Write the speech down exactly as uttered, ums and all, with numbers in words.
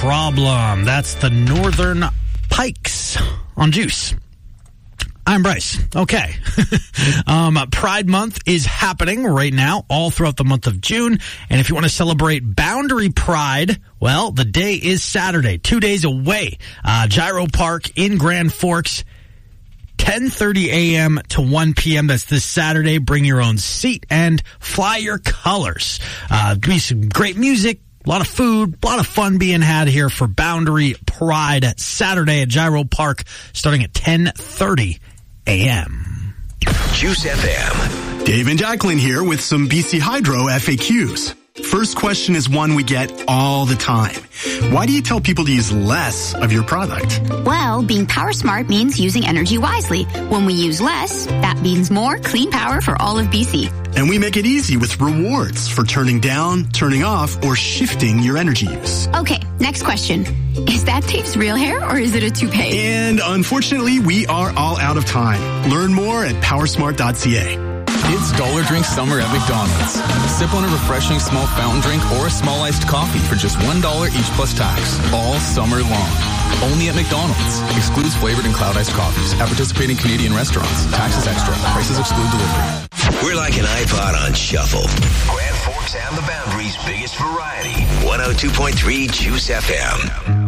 Problem. That's the Northern Pikes on Juice. I'm Bryce. Okay. um, Pride Month is happening right now all throughout the month of June. And if you want to celebrate Boundary Pride, well, the day is Saturday, two days away. Uh, Gyro Park in Grand Forks, ten thirty a.m. to one p.m. That's this Saturday. Bring your own seat and fly your colors. Uh, be some great music. A lot of food, a lot of fun being had here for Boundary Pride Saturday at Gyro Park starting at ten thirty a.m. Juice F M. Dave and Jacqueline here with some B C Hydro F A Qs. First question is one we get all the time. Why do you tell people to use less of your product? Well, being power smart means using energy wisely. When we use less, that means more clean power for all of B C. And we make it easy with rewards for turning down, turning off, or shifting your energy use. Okay, next question. Is that Dave's real hair or is it a toupee? And unfortunately, we are all out of time. Learn more at powersmart dot c a. It's Dollar Drink Summer at McDonald's. Sip on a refreshing small fountain drink or a small iced coffee for just one dollar each plus tax. All summer long. Only at McDonald's. Excludes flavored and cloud iced coffees. At participating Canadian restaurants. Taxes extra. Prices exclude delivery. We're like an iPod on shuffle. Grand Forks and the Boundary's biggest variety. one oh two point three Juice F M.